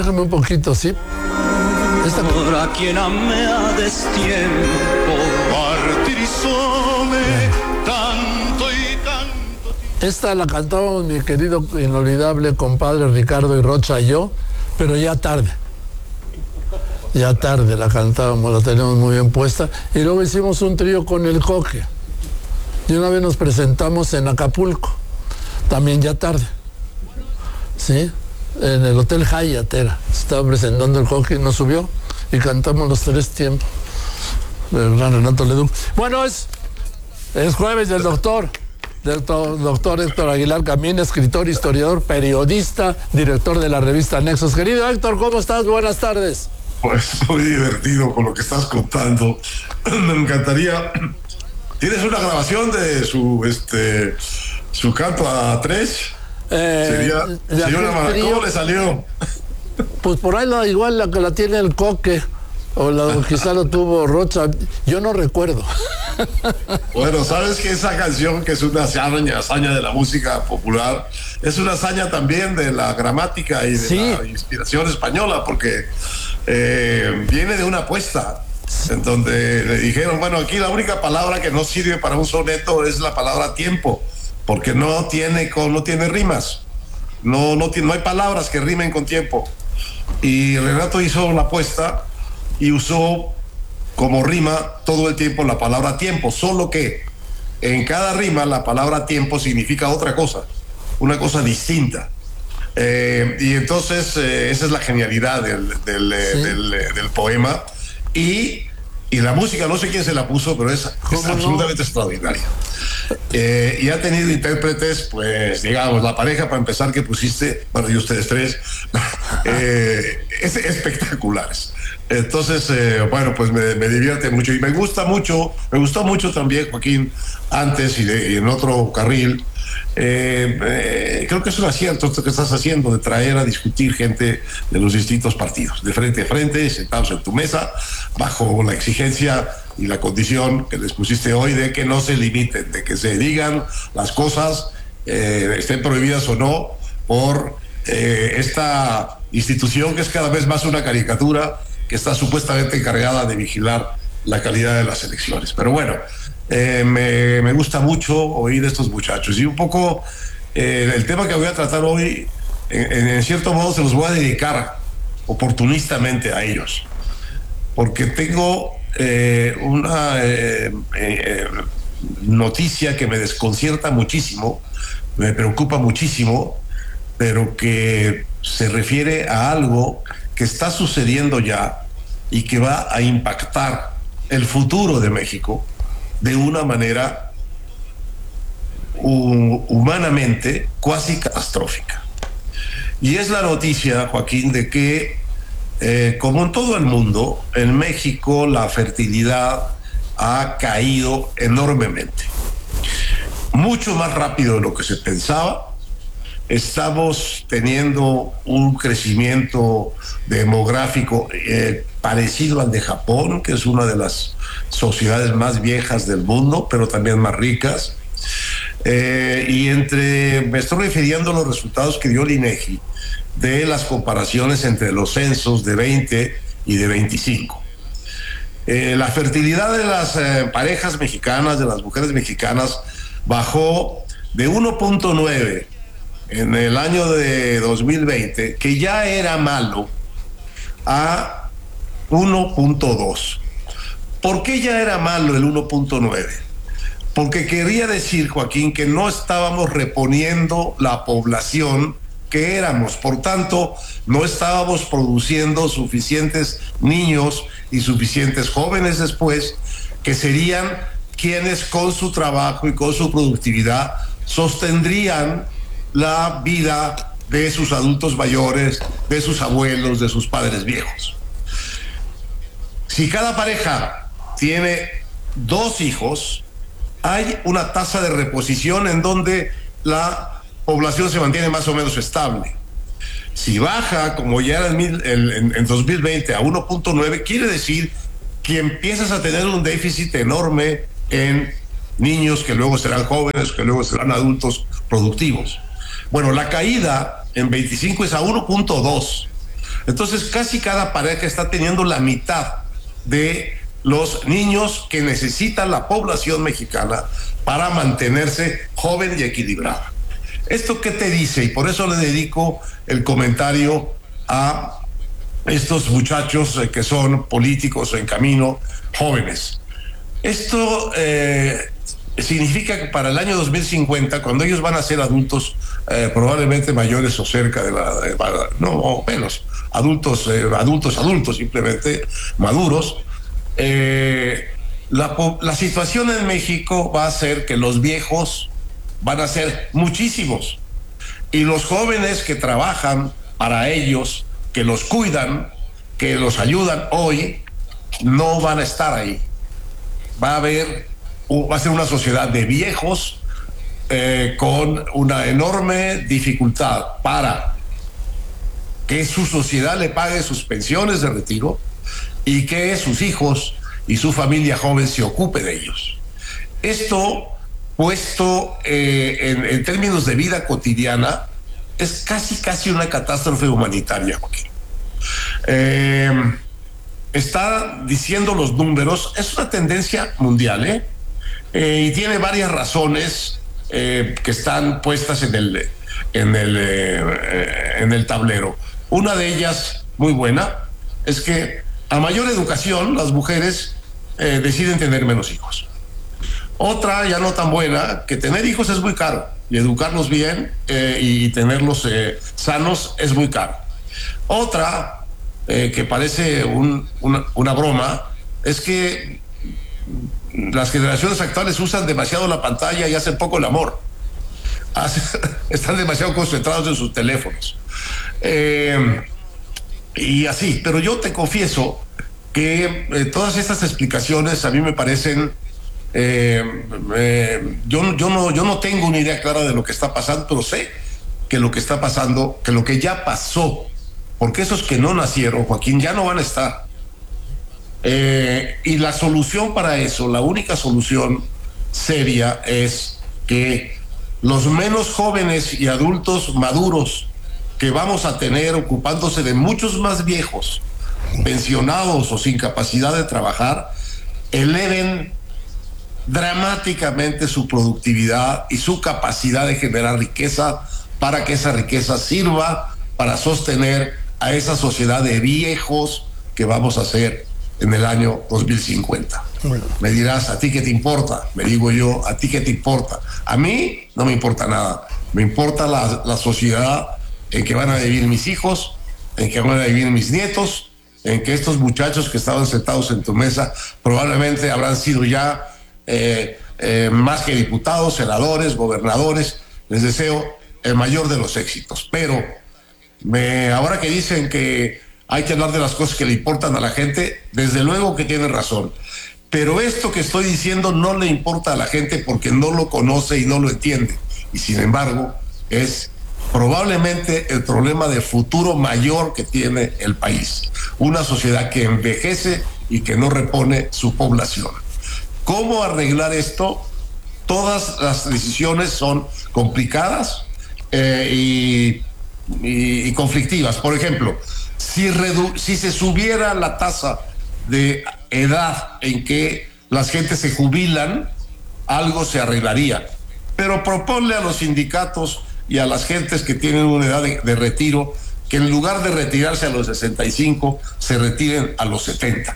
Déjame un poquito, ¿sí? Ahora quien ame a destiempo, martirizóme tanto y tanto. Esta la cantábamos mi querido inolvidable compadre Ricardo y Rocha y yo, pero ya tarde. Ya tarde la cantábamos, la teníamos muy bien puesta. Y luego hicimos un trío con el Coque. Y una vez nos presentamos en Acapulco, también ya tarde. ¿Sí? En el Hotel Hyatt era. Estaba presentando el Coque y nos subió y cantamos los 3 tiempos. El gran Renato Leduc. Bueno, es jueves del doctor Héctor Aguilar Camín, escritor, historiador, periodista, director de la revista Nexos. Querido Héctor, ¿cómo estás? Buenas tardes. Pues muy divertido con lo que estás contando. Me encantaría. ¿Tienes una grabación de su canto a 3? Sería una maravilla. ¿Cómo le salió? Pues por ahí igual la que la tiene el Coque, o quizá lo tuvo Rocha, yo no recuerdo. Bueno, sabes que esa canción, que es una hazaña de la música popular, es una hazaña también de la gramática y de la inspiración española, porque viene de una apuesta en donde le dijeron, bueno, aquí la única palabra que no sirve para un soneto es la palabra tiempo, porque no tiene rimas, no hay palabras que rimen con tiempo. Y Renato hizo una apuesta y usó como rima todo el tiempo la palabra tiempo, solo que en cada rima la palabra tiempo significa otra cosa, una cosa distinta. Y entonces esa es la genialidad del poema. Y la música, no sé quién se la puso, pero es absolutamente extraordinaria. Y ha tenido intérpretes, pues, digamos, la pareja, para empezar, que pusiste, bueno, y ustedes 3, espectaculares. Entonces, bueno, pues me divierte mucho. Y me gustó mucho también, Joaquín, antes y en otro carril. Creo que es un acierto esto que estás haciendo, de traer a discutir gente de los distintos partidos, de frente a frente, sentados en tu mesa, bajo la exigencia y la condición que les pusiste hoy de que no se limiten, de que se digan las cosas, estén prohibidas o no, por esta institución que es cada vez más una caricatura, que está supuestamente encargada de vigilar la calidad de las elecciones. Pero bueno, me gusta mucho oír a estos muchachos. Y un poco el tema que voy a tratar hoy, en cierto modo se los voy a dedicar oportunistamente a ellos, porque tengo una noticia que me desconcierta muchísimo, me preocupa muchísimo, pero que se refiere a algo que está sucediendo ya y que va a impactar el futuro de México de una manera humanamente cuasi catastrófica. Y es la noticia, Joaquín, de que como en todo el mundo, en México la fertilidad ha caído enormemente, mucho más rápido de lo que se pensaba. Estamos teniendo un crecimiento demográfico parecido al de Japón, que es una de las sociedades más viejas del mundo, pero también más ricas. Y me estoy refiriendo a los resultados que dio el INEGI de las comparaciones entre los censos de 20 y de 25. La fertilidad de las parejas mexicanas, de las mujeres mexicanas, bajó de 1.9 en el año de 2020, que ya era malo, a 1.2. ¿Por qué ya era malo el 1.9? Porque quería decir, Joaquín, que no estábamos reponiendo la población que éramos. Por tanto, no estábamos produciendo suficientes niños y suficientes jóvenes después, que serían quienes con su trabajo y con su productividad sostendrían la vida de sus adultos mayores, de sus abuelos, de sus padres viejos. Si cada pareja tiene 2 hijos, hay una tasa de reposición en donde la población se mantiene más o menos estable. Si baja, como ya era en 2020, a 1.9, quiere decir que empiezas a tener un déficit enorme en niños que luego serán jóvenes, que luego serán adultos productivos. Bueno, la caída en 25 es a 1.2. Entonces, casi cada pareja está teniendo la mitad de los niños que necesita la población mexicana para mantenerse joven y equilibrada. ¿Esto qué te dice? Y por eso le dedico el comentario a estos muchachos que son políticos en camino, jóvenes. Esto significa que para el año 2050, cuando ellos van a ser adultos, probablemente mayores o cerca de no, o menos, adultos, simplemente maduros, la situación en México va a ser que los viejos van a ser muchísimos y los jóvenes que trabajan para ellos, que los cuidan, que los ayudan hoy, no van a estar ahí. Va a ser una sociedad de viejos con una enorme dificultad para que su sociedad le pague sus pensiones de retiro y que sus hijos y su familia joven se ocupe de ellos. Esto, puesto en términos de vida cotidiana, es casi una catástrofe humanitaria, Joaquín. Está diciendo los números, es una tendencia mundial, y tiene varias razones que están puestas en el tablero. Una de ellas, muy buena, es que a mayor educación las mujeres deciden tener menos hijos. Otra, ya no tan buena, que tener hijos es muy caro y educarlos bien y tenerlos sanos es muy caro. Otra, que parece una broma, es que las generaciones actuales usan demasiado la pantalla y hacen poco el amor. Están demasiado concentrados en sus teléfonos. Y así, pero yo te confieso que todas estas explicaciones a mí me parecen... yo no tengo una idea clara de lo que está pasando, pero sé que lo que está pasando, que lo que ya pasó, porque esos que no nacieron, Joaquín, ya no van a estar. Y la solución para eso, la única solución seria, es que los menos jóvenes y adultos maduros que vamos a tener ocupándose de muchos más viejos, pensionados o sin capacidad de trabajar, eleven dramáticamente su productividad y su capacidad de generar riqueza para que esa riqueza sirva para sostener a esa sociedad de viejos que vamos a hacer en el año 2050. Bueno. Me dirás, ¿a ti qué te importa? Me digo yo, ¿a ti qué te importa? A mí no me importa nada. Me importa la sociedad en que van a vivir mis hijos, en que van a vivir mis nietos, en que estos muchachos que estaban sentados en tu mesa probablemente habrán sido ya más que diputados, senadores, gobernadores. Les deseo el mayor de los éxitos. Pero ahora que dicen que hay que hablar de las cosas que le importan a la gente, desde luego que tienen razón. Pero esto que estoy diciendo no le importa a la gente porque no lo conoce y no lo entiende. Y sin embargo, es probablemente el problema de futuro mayor que tiene el país. Una sociedad que envejece y que no repone su población. ¿Cómo arreglar esto? Todas las decisiones son complicadas y conflictivas. Por ejemplo, si se subiera la tasa de edad en que las gentes se jubilan, algo se arreglaría. Pero proponle a los sindicatos y a las gentes que tienen una edad de retiro que en lugar de retirarse a los 65, se retiren a los 70.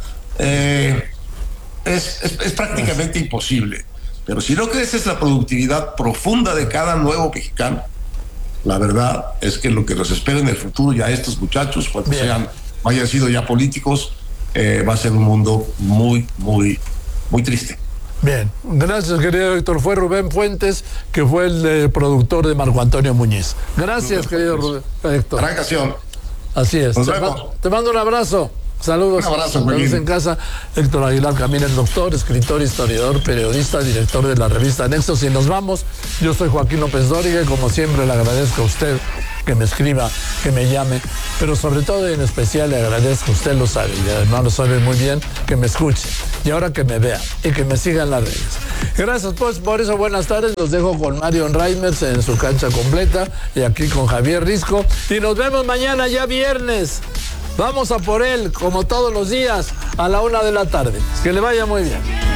Es prácticamente imposible. Pero si no creces la productividad profunda de cada nuevo mexicano, la verdad es que lo que nos espera en el futuro ya estos muchachos, cuando hayan sido ya políticos, va a ser un mundo muy, muy, muy triste. Bien, gracias, querido Héctor. Fue Rubén Fuentes, que fue el productor de Marco Antonio Muñiz. Gracias, querido Héctor. Gran ocasión. Así es. Te mando un abrazo. Saludos. Un abrazo, saludos en casa. Héctor Aguilar Camínez, doctor, escritor, historiador, periodista, director de la revista Nexos. Y nos vamos. Yo soy Joaquín López Dóriga y como siempre le agradezco a usted que me escriba, que me llame, pero sobre todo y en especial le agradezco, usted lo sabe, y además lo sabe muy bien, que me escuche y ahora que me vea y que me siga en las redes. Gracias pues por eso, buenas tardes, los dejo con Marion Reimers en su cancha completa y aquí con Javier Risco y nos vemos mañana ya viernes. Vamos a por él, como todos los días, a la 1 de la tarde. Que le vaya muy bien.